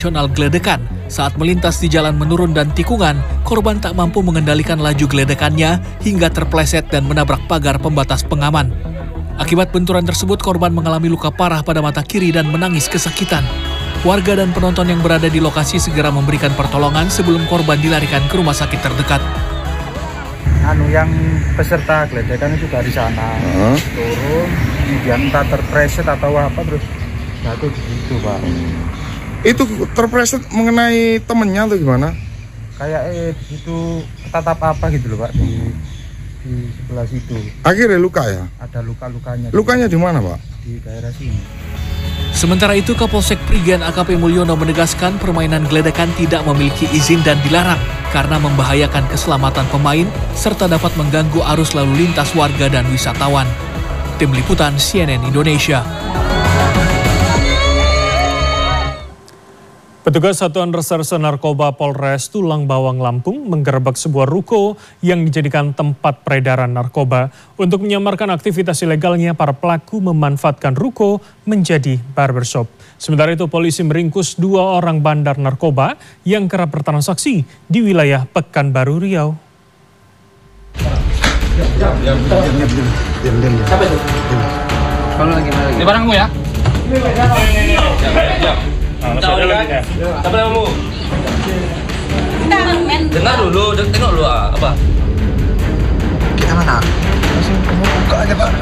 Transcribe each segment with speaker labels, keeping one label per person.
Speaker 1: Geledekan. Saat melintas di jalan menurun dan tikungan, korban tak mampu mengendalikan laju geledekannya hingga terpleset dan menabrak pagar pembatas pengaman. Akibat benturan tersebut, korban mengalami luka parah pada mata kiri dan menangis kesakitan. Warga dan penonton yang berada di lokasi segera memberikan pertolongan sebelum korban dilarikan ke rumah sakit terdekat.
Speaker 2: Yang peserta geledekan itu dari sana turun, kemudian entah terpreset atau apa terus jatuh di situ, Pak.
Speaker 3: Itu terpreset mengenai temennya atau gimana?
Speaker 2: Kayak itu tatap apa gitu loh, Pak, di sebelah situ.
Speaker 3: Akhirnya luka ya?
Speaker 2: Ada luka-lukanya.
Speaker 3: Lukanya di mana, Pak?
Speaker 2: Di daerah sini.
Speaker 1: Sementara itu, Kapolsek Prigen AKP Mulyono menegaskan permainan geledekan tidak memiliki izin dan dilarang karena membahayakan keselamatan pemain serta dapat mengganggu arus lalu lintas warga dan wisatawan. Tim Liputan CNN Indonesia.
Speaker 4: Petugas Satuan Reserse Narkoba Polres Tulang Bawang Lampung menggerebek sebuah ruko yang dijadikan tempat peredaran narkoba. Untuk menyamarkan aktivitas ilegalnya, para pelaku memanfaatkan ruko menjadi barbershop. Sementara itu, polisi meringkus 2 orang bandar narkoba yang kerap bertransaksi di wilayah Pekanbaru Riau.
Speaker 5: Kalau lagi ini barangmu ya? Siapa namamu? Dengar dulu, tengok dulu apa?
Speaker 2: Kita mana? Buka aja, Pak.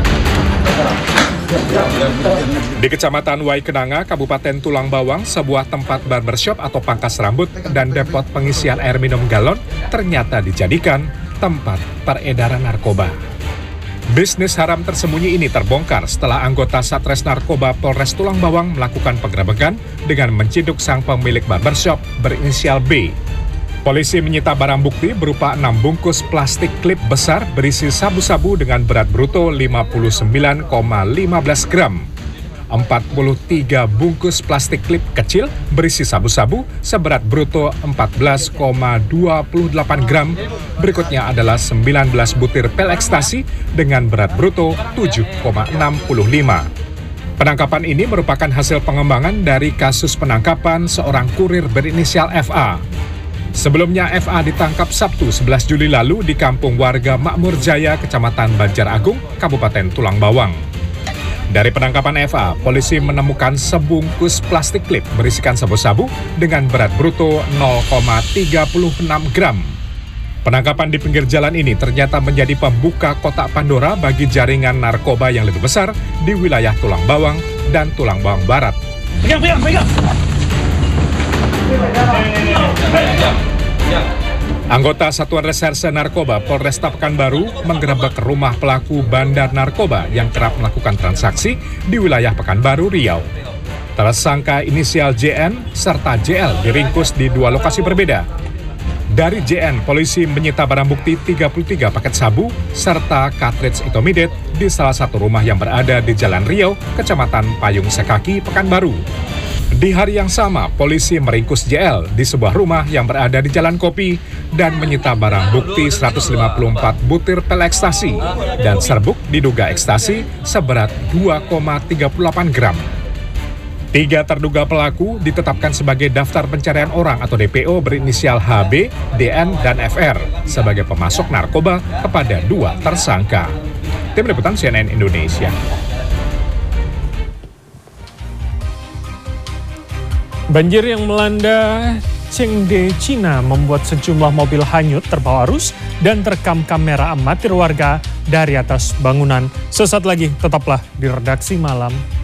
Speaker 6: Di Kecamatan Waikenanga, Kabupaten Tulang Bawang, sebuah tempat barbershop atau pangkas rambut dan depot pengisian air minum galon ternyata dijadikan tempat peredaran narkoba. Bisnis haram tersembunyi ini terbongkar setelah anggota Satres Narkoba Polres Tulang Bawang melakukan penggerebekan dengan menciduk sang pemilik barbershop berinisial B. Polisi menyita barang bukti berupa 6 bungkus plastik klip besar berisi sabu-sabu dengan berat bruto 59,15 gram. 43 bungkus plastik klip kecil berisi sabu-sabu seberat bruto 14,28 gram. Berikutnya adalah 19 butir pil ekstasi dengan berat bruto 7,65. Penangkapan ini merupakan hasil pengembangan dari kasus penangkapan seorang kurir berinisial FA. Sebelumnya FA ditangkap Sabtu 11 Juli lalu di kampung warga Makmur Jaya, Kecamatan Banjar Agung, Kabupaten Tulang Bawang. Dari penangkapan FA, polisi menemukan sebungkus plastik klip berisikan sabu-sabu dengan berat bruto 0,36 gram. Penangkapan di pinggir jalan ini ternyata menjadi pembuka kotak Pandora bagi jaringan narkoba yang lebih besar di wilayah Tulang Bawang dan Tulang Bawang Barat.
Speaker 5: Pegang!
Speaker 6: Anggota Satuan Reserse Narkoba Polresta Pekanbaru menggerebek rumah pelaku bandar narkoba yang kerap melakukan transaksi di wilayah Pekanbaru Riau. Tersangka inisial JN serta JL diringkus di 2 lokasi berbeda. Dari JN, polisi menyita barang bukti 33 paket sabu serta cartridge itomidate di salah satu rumah yang berada di Jalan Riau, Kecamatan Payung Sekaki, Pekanbaru. Di hari yang sama, polisi meringkus JL di sebuah rumah yang berada di Jalan Kopi dan menyita barang bukti 154 butir pil ekstasi dan serbuk diduga ekstasi seberat 2,38 gram. 3 terduga pelaku ditetapkan sebagai daftar pencarian orang atau DPO berinisial HB, DN, dan FR sebagai pemasok narkoba kepada 2 tersangka. Tim Liputan CNN Indonesia.
Speaker 4: Banjir yang melanda Chengde, Cina membuat sejumlah mobil hanyut terbawa arus dan terekam kamera amatir warga dari atas bangunan. Sesaat lagi tetaplah di Redaksi Malam.